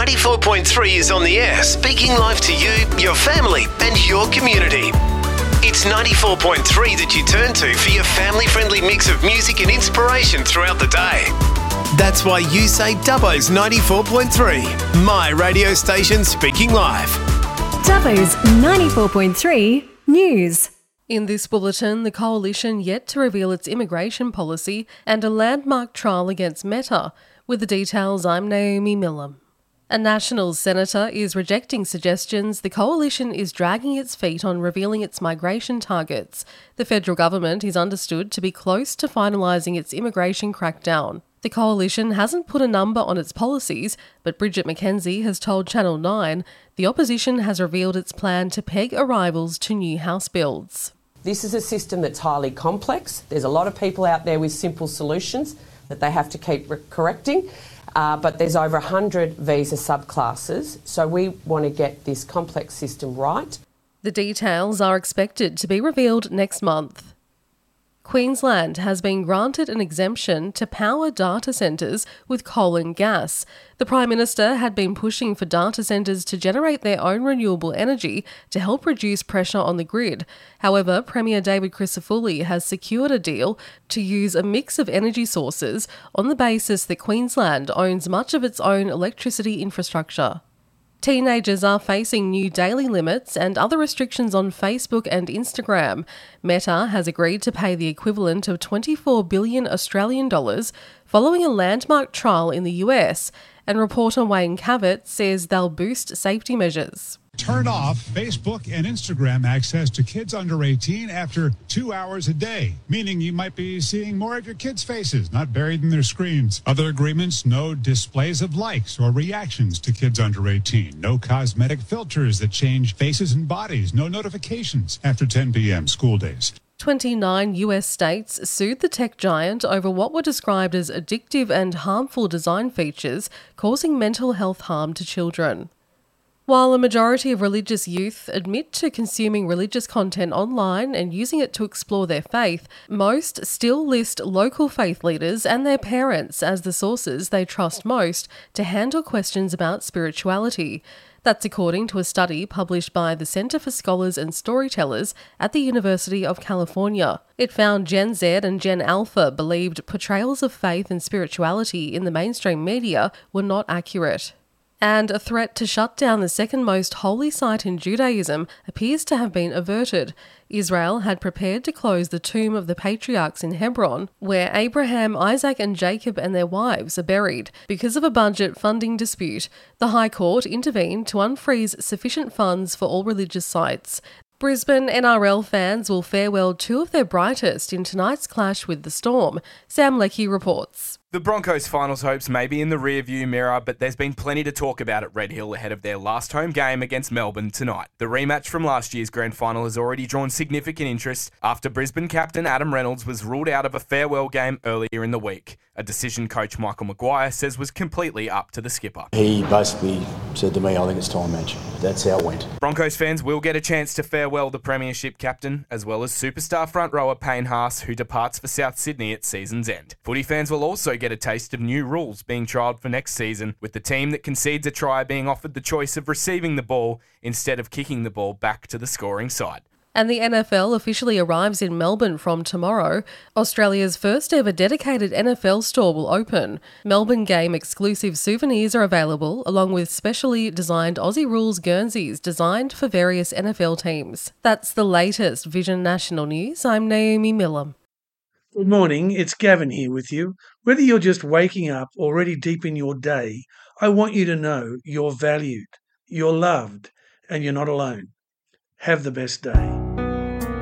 94.3 is on the air, speaking live to you, your family and your community. It's 94.3 that you turn to for your family-friendly mix of music and inspiration throughout the day. That's why you say Dubbo's 94.3, my radio station speaking live. Dubbo's 94.3 News. In this bulletin, the Coalition yet to reveal its immigration policy and a landmark trial against Meta. With the details, I'm Naomi Millam. A National senator is rejecting suggestions the Coalition is dragging its feet on revealing its migration targets. The federal government is understood to be close to finalising its immigration crackdown. The Coalition hasn't put a number on its policies, but Bridget McKenzie has told Channel 9 the opposition has revealed its plan to peg arrivals to new house builds. This is a system that's highly complex. There's a lot of people out there with simple solutions that they have to keep correcting, but there's over 100 visa subclasses, so we want to get this complex system right. The details are expected to be revealed next month. Queensland has been granted an exemption to power data centres with coal and gas. The Prime Minister had been pushing for data centres to generate their own renewable energy to help reduce pressure on the grid. However, Premier David Crisafulli has secured a deal to use a mix of energy sources on the basis that Queensland owns much of its own electricity infrastructure. Teenagers are facing new daily limits and other restrictions on Facebook and Instagram. Meta has agreed to pay the equivalent of 24 billion Australian dollars following a landmark trial in the US, and reporter Wayne Cavett says they'll boost safety measures. Turn off Facebook and Instagram access to kids under 18 after 2 hours a day, meaning you might be seeing more of your kids' faces, not buried in their screens. Other agreements: no displays of likes or reactions to kids under 18, no cosmetic filters that change faces and bodies, no notifications after 10 p.m. school days. 29 US states sued the tech giant over what were described as addictive and harmful design features causing mental health harm to children. While a majority of religious youth admit to consuming religious content online and using it to explore their faith, most still list local faith leaders and their parents as the sources they trust most to handle questions about spirituality. That's according to a study published by the Centre for Scholars and Storytellers at the University of California. It found Gen Z and Gen Alpha believed portrayals of faith and spirituality in the mainstream media were not accurate. And a threat to shut down the second most holy site in Judaism appears to have been averted. Israel had prepared to close the tomb of the patriarchs in Hebron, where Abraham, Isaac and Jacob and their wives are buried. Because of a budget funding dispute, the High Court intervened to unfreeze sufficient funds for all religious sites. Brisbane NRL fans will farewell two of their brightest in tonight's clash with the Storm. Sam Leckie reports. The Broncos' finals hopes may be in the rearview mirror, but there's been plenty to talk about at Red Hill ahead of their last home game against Melbourne tonight. The rematch from last year's grand final has already drawn significant interest after Brisbane captain Adam Reynolds was ruled out of a farewell game earlier in the week, a decision coach Michael Maguire says was completely up to the skipper. He basically said to me, I think it's time, match. That's how it went. Broncos fans will get a chance to farewell the premiership captain, as well as superstar front rower Payne Haas, who departs for South Sydney at season's end. Footy fans will also get a taste of new rules being trialled for next season, with the team that concedes a try being offered the choice of receiving the ball instead of kicking the ball back to the scoring side. And the NFL officially arrives in Melbourne from tomorrow. Australia's first ever dedicated NFL store will open. Melbourne game exclusive souvenirs are available, along with specially designed Aussie Rules Guernseys designed for various NFL teams. That's the latest Vision National News. I'm Naomi Millam. Good morning, it's Gavin here with you. Whether you're just waking up or already deep in your day, I want you to know you're valued, you're loved, and you're not alone. Have the best day.